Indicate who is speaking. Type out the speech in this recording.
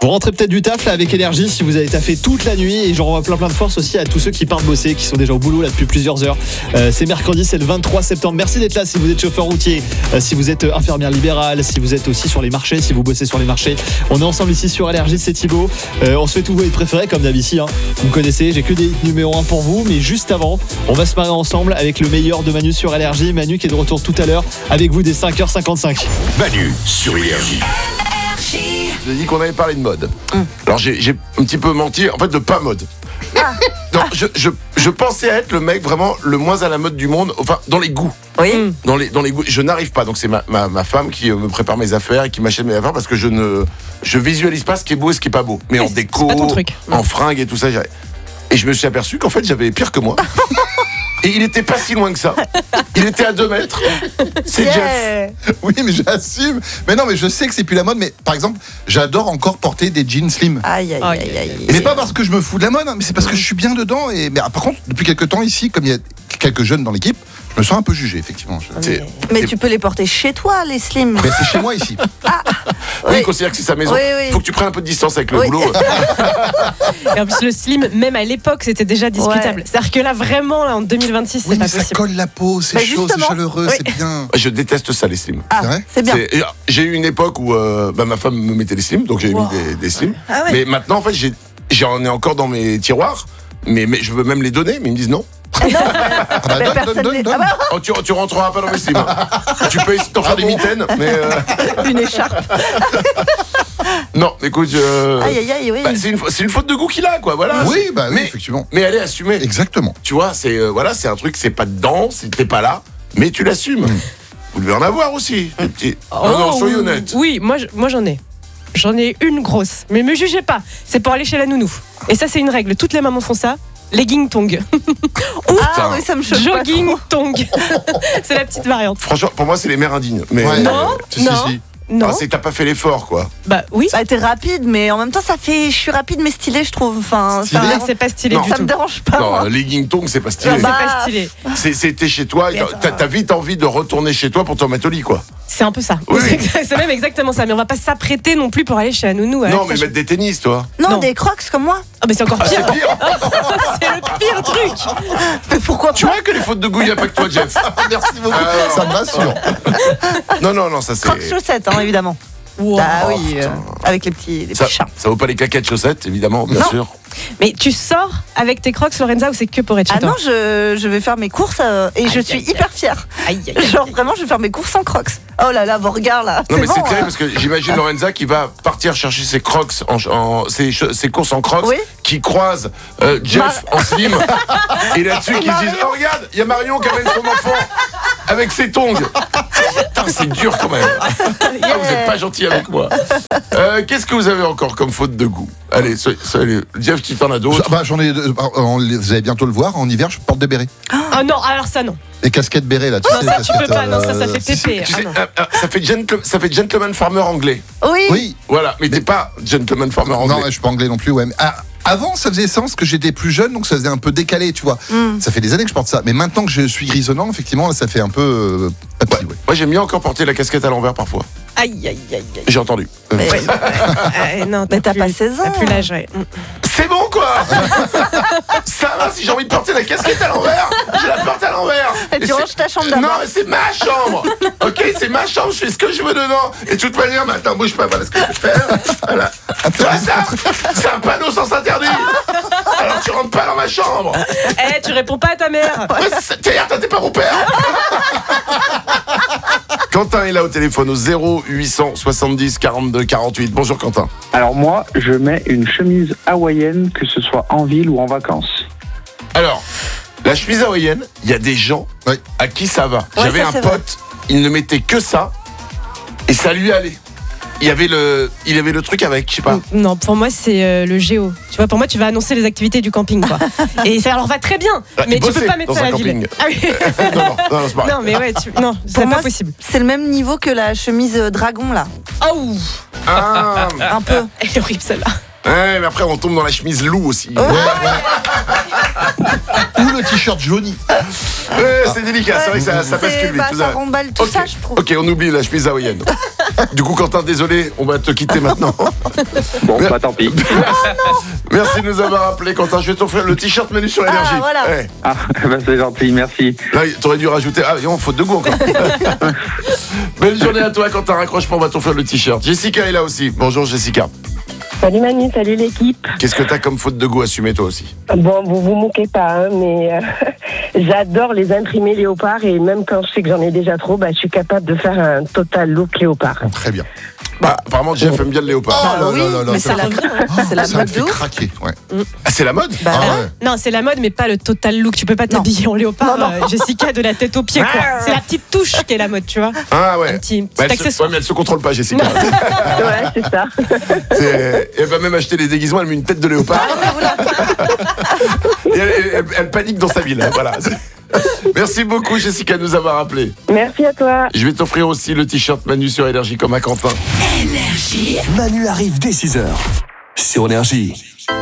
Speaker 1: Vous rentrez peut-être du taf là avec énergie si vous avez taffé toute la nuit, et j'en renvoie plein de force aussi à tous ceux qui partent bosser, qui sont déjà au boulot là depuis plusieurs heures. C'est mercredi, c'est le 23 septembre. Merci d'être là si vous êtes chauffeur routier, si vous êtes infirmière libérale, si vous êtes aussi sur les marchés, si vous bossez sur les marchés. On est ensemble ici sur Énergie, c'est Thibaut. On se fait tous vos hits préférés comme d'habitude. Vous me connaissez, j'ai que des hits numéro 1 pour vous, mais juste avant, on va se marrer ensemble avec le meilleur de Manu sur Énergie. Manu qui est de retour tout à l'heure avec vous dès 5h55.
Speaker 2: Manu sur Énergie.
Speaker 3: J'ai dit qu'on avait parlé de mode. Alors j'ai un petit peu menti, en fait de pas mode. Non, je pensais être le mec vraiment le moins à la mode du monde, enfin dans les goûts.
Speaker 4: Oui.
Speaker 3: Dans les goûts, je n'arrive pas. Donc c'est ma femme qui me prépare mes affaires et qui m'achète mes affaires parce que je visualise pas ce qui est beau et ce qui est pas beau. Mais en déco,
Speaker 5: pas ton truc.
Speaker 3: en fringues et tout ça. Et je me suis aperçu qu'en fait j'avais pire que moi. Et il était pas si loin que ça. Il était à 2 mètres. C'est Jeff.
Speaker 6: Oui, mais j'assume. Mais non, mais je sais que c'est plus la mode. Mais par exemple, j'adore encore porter des jeans slim.
Speaker 4: Aïe.
Speaker 6: Et c'est pas parce que je me fous de la mode, hein, mais c'est parce que je suis bien dedans. Mais par contre, depuis quelques temps ici, comme il y a quelques jeunes dans l'équipe, je me sens un peu jugé, effectivement.
Speaker 4: Mais tu peux les porter chez toi, les slims.
Speaker 6: Mais c'est chez moi ici.
Speaker 3: Oui, il considère que c'est sa maison.
Speaker 4: Oui.
Speaker 3: Faut que tu prennes un peu de distance avec le boulot.
Speaker 5: Et en plus, le slim, même à l'époque, c'était déjà discutable. C'est-à-dire que là, vraiment, là, en 2026, c'est
Speaker 6: Oui,
Speaker 5: pas
Speaker 6: mais ça
Speaker 5: possible.
Speaker 6: colle la peau, c'est
Speaker 4: Bah,
Speaker 6: chaud, c'est
Speaker 4: justement.
Speaker 6: chaleureux,
Speaker 4: Oui.
Speaker 6: c'est bien.
Speaker 3: Je déteste ça, les slims.
Speaker 6: C'est vrai
Speaker 4: C'est bien.
Speaker 3: J'ai eu une époque où ma femme me mettait les slims, donc j'ai mis des slims.
Speaker 4: Ah ouais.
Speaker 3: Mais maintenant, en fait, j'en ai encore dans mes tiroirs, mais je veux même les donner, mais ils me disent non.
Speaker 6: Ah bah,
Speaker 4: Mais
Speaker 6: donne.
Speaker 4: personne n'est- Ah bah,
Speaker 3: Oh, tu rentreras pas dans mes slims. Tu peux essayer de t'en faire des mitaines, mais
Speaker 4: une écharpe.
Speaker 3: non, écoute,
Speaker 4: Aïe, oui.
Speaker 3: bah, c'est une faute de goût qu'il a, quoi. Voilà.
Speaker 6: Oui, bah oui,
Speaker 3: mais,
Speaker 6: effectivement.
Speaker 3: mais elle est assumée.
Speaker 6: Exactement.
Speaker 3: Tu vois, c'est c'est un truc, c'est pas dedans, t'es pas là, mais tu l'assumes. Vous devez en avoir aussi, des petits. Non, soyez honnête.
Speaker 5: Oui, moi j'en ai. J'en ai une grosse. Mais me jugez pas. C'est pour aller chez la nounou. Et ça, c'est une règle. Toutes les mamans font ça. Legging tong.
Speaker 4: Ah oui, ça me choque pas
Speaker 5: Jogging
Speaker 4: trop.
Speaker 5: tong. C'est la petite variante.
Speaker 3: Franchement, pour moi, c'est les mères indignes. Mais,
Speaker 6: Ouais.
Speaker 5: Non,
Speaker 6: Si.
Speaker 5: Non.
Speaker 3: c'est que t'as pas fait l'effort, quoi.
Speaker 5: Bah oui.
Speaker 4: Bah, t'es rapide, mais en même temps, ça fait. Je suis rapide, mais stylé, je trouve. Enfin,
Speaker 6: Stylé.
Speaker 4: ça,
Speaker 5: C'est pas stylé
Speaker 3: Non.
Speaker 5: du
Speaker 4: ça
Speaker 5: tout.
Speaker 4: me dérange pas.
Speaker 3: Non,
Speaker 4: moi.
Speaker 3: legging tongue, c'est pas stylé.
Speaker 5: C'est
Speaker 4: Bah,
Speaker 5: pas stylé.
Speaker 3: T'es chez toi, t'as vite envie de retourner chez toi pour te remettre au lit, quoi.
Speaker 5: C'est un peu ça.
Speaker 3: Oui.
Speaker 5: C'est même exactement ça. Mais on va pas s'apprêter non plus pour aller chez la nounou.
Speaker 3: Non, mais mettre des tennis, toi.
Speaker 4: Non,
Speaker 5: Non.
Speaker 4: des crocs comme moi.
Speaker 5: Ah, mais c'est encore
Speaker 3: Ah,
Speaker 5: pire.
Speaker 3: c'est pire.
Speaker 5: C'est le pire truc.
Speaker 4: Mais pourquoi
Speaker 3: Tu
Speaker 4: pas?
Speaker 3: vois que les fautes de goût, il n'y a pas que toi, Jeff.
Speaker 6: Merci beaucoup,
Speaker 3: Alors.
Speaker 6: ça me rassure.
Speaker 3: Non, ça c'est.
Speaker 4: Crocs chaussettes, hein, évidemment.
Speaker 5: Wow.
Speaker 4: Ah oui,
Speaker 3: putain.
Speaker 4: avec les petits
Speaker 3: Ça,
Speaker 4: chats.
Speaker 3: ça vaut pas les claquettes chaussettes, évidemment, bien
Speaker 4: Non.
Speaker 3: sûr.
Speaker 5: Mais tu sors avec tes crocs, Lorenza, ou c'est que pour être chez
Speaker 4: Ah
Speaker 5: toi?
Speaker 4: non, je vais faire mes courses et je suis hyper fière.
Speaker 5: Aïe, aïe, aïe.
Speaker 4: Genre vraiment, je vais faire mes courses en crocs. Oh là là, vos regards là.
Speaker 3: Non, mais
Speaker 4: bon,
Speaker 3: c'est terrible
Speaker 4: hein.
Speaker 3: parce que j'imagine Lorenza qui va partir chercher ses crocs, ses courses en crocs,
Speaker 4: Oui.
Speaker 3: qui croise Jeff en slim, et là-dessus qui se disent oh, regarde, il y a Marion qui amène son enfant avec ses tongs. Putain, c'est dur quand même. Ah, vous êtes pas gentil avec moi. Qu'est-ce que vous avez encore comme faute de goût? Allez, Jeff, tu t'en as d'autres?
Speaker 6: Bah, j'en ai. Vous allez bientôt le voir. En hiver, je porte des bérets.
Speaker 5: Ah non, alors ça non.
Speaker 6: Des casquettes bérets là.
Speaker 5: Non,
Speaker 6: sais,
Speaker 5: ça
Speaker 6: les
Speaker 5: tu peux
Speaker 6: casquettes,
Speaker 5: pas, non, ça fait
Speaker 6: si, si.
Speaker 5: pépé.
Speaker 3: Tu sais,
Speaker 5: Ah non.
Speaker 3: ça fait gentleman farmer anglais.
Speaker 4: Oui.
Speaker 6: Oui.
Speaker 3: Voilà, mais t'es pas gentleman farmer anglais.
Speaker 6: Non, je suis pas anglais non plus. Ouais. Mais, avant, ça faisait sens que j'étais plus jeune, donc ça faisait un peu décalé, tu vois. Ça fait des années que je porte ça. Mais maintenant que je suis grisonnant, effectivement, là, ça fait un peu papy, ouais.
Speaker 3: Moi, j'aime bien encore porter la casquette à l'envers parfois.
Speaker 5: Aïe, aïe, aïe, aïe.
Speaker 3: J'ai entendu.
Speaker 4: Mais,
Speaker 5: Non,
Speaker 4: Mais t'as pas 16 ans.
Speaker 5: T'as plus l'âge, ouais.
Speaker 3: C'est bon, quoi. Ça va, si j'ai envie de porter la casquette à l'envers, je la porte à l'envers.
Speaker 4: Et tu
Speaker 3: c'est-
Speaker 4: ranges ta chambre
Speaker 3: Non,
Speaker 4: d'abord.
Speaker 3: mais c'est ma chambre. Ok, c'est ma chambre, je fais ce que je veux dedans. Et de toute manière, maintenant, bouge pas, voilà ce que je vais faire. Voilà. Tu vois ça? C'est un panneau sans interdit. Alors tu rentres pas dans ma chambre.
Speaker 5: Eh, tu réponds pas à ta mère.
Speaker 3: Ouais, t'es pas mon père. Quentin est là au téléphone au 0800 70 42 48. Bonjour Quentin.
Speaker 7: Alors moi, je mets une chemise hawaïenne, que ce soit en ville ou en vacances.
Speaker 3: Alors, la chemise hawaïenne, il y a des gens
Speaker 6: Oui.
Speaker 3: à qui ça va.
Speaker 4: Ouais,
Speaker 3: J'avais
Speaker 4: ça,
Speaker 3: un
Speaker 4: c'est
Speaker 3: pote, il ne mettait que ça et ça lui allait. Il avait le truc avec, je sais pas.
Speaker 5: Non, pour moi, c'est le géo. Tu vois, pour moi, tu vas annoncer les activités du camping, quoi. Et ça leur va très bien.
Speaker 3: Ah,
Speaker 5: Mais
Speaker 3: il
Speaker 5: tu peux
Speaker 3: bossait
Speaker 5: pas mettre
Speaker 3: dans
Speaker 5: ça à
Speaker 3: un
Speaker 5: la ville.
Speaker 3: camping.
Speaker 5: Ah oui.
Speaker 3: Non, c'est pas vrai.
Speaker 5: Non, mais ouais, non, c'est
Speaker 4: Pour
Speaker 5: pas
Speaker 4: moi,
Speaker 5: possible.
Speaker 4: c'est le même niveau que la chemise dragon là.
Speaker 5: Oh,
Speaker 3: Ah,
Speaker 4: Un peu.
Speaker 5: elle est horrible celle-là.
Speaker 3: ouais, mais après on tombe dans la chemise loup aussi.
Speaker 4: Oh.
Speaker 6: Ou le t-shirt jauni.
Speaker 3: Ouais, c'est délicat, c'est vrai que ça bascule vite. tout
Speaker 4: ça remballe tout
Speaker 3: Ok.
Speaker 4: ça, je trouve.
Speaker 3: Ok, on oublie la chemise hawaïenne. Du coup, Quentin, désolé, on va te quitter maintenant.
Speaker 7: Bon, bah tant pis.
Speaker 3: Merci de nous avoir appelé, Quentin. Je vais t'offrir le t-shirt Manu sur énergie.
Speaker 4: voilà.
Speaker 3: Ouais.
Speaker 7: Ah, bah c'est gentil, merci.
Speaker 3: Là, t'aurais dû rajouter. Ah, non, faute de goût encore. Belle journée à toi, Quentin. Raccroche pas, on va t'offrir le t-shirt. Jessica est là aussi. Bonjour, Jessica.
Speaker 8: Salut Manu, salut l'équipe.
Speaker 3: Qu'est-ce que t'as comme faute de goût assumée toi aussi?
Speaker 8: Bon, vous vous moquez pas, hein, mais j'adore les imprimés léopard et même quand je sais que j'en ai déjà trop, je suis capable de faire un total look léopard.
Speaker 6: Très bien.
Speaker 3: Bah, apparemment, Jeff aime bien le léopard.
Speaker 6: Oh là
Speaker 4: oui,
Speaker 6: là là là,
Speaker 4: mais
Speaker 6: ça
Speaker 4: c'est la,
Speaker 6: me
Speaker 4: c'est la
Speaker 6: ça me
Speaker 4: mode
Speaker 6: fait
Speaker 4: de ouf.
Speaker 6: craquer. Ouais.
Speaker 3: Ah, c'est la mode?
Speaker 4: Bah,
Speaker 6: Ah
Speaker 4: ouais.
Speaker 6: ouais.
Speaker 5: Non, c'est la mode, mais pas le total look. Tu peux pas t'habiller en léopard, Jessica, de la tête aux pieds, quoi. C'est la petite touche qui est la mode, tu vois.
Speaker 3: Ah ouais.
Speaker 5: Un petit
Speaker 3: Bah, elle se,
Speaker 5: accessoire.
Speaker 3: ouais, mais elle se contrôle pas, Jessica.
Speaker 8: Ouais, c'est ça.
Speaker 3: Elle va même acheter les déguisements, elle met une tête de léopard. Et elle panique dans sa ville. Voilà. Merci beaucoup, Jessica, de nous avoir appelé.
Speaker 8: Merci à toi.
Speaker 3: Je vais t'offrir aussi le t-shirt Manu sur Énergie comme à Quentin.
Speaker 2: Manu arrive dès 6h sur Énergie.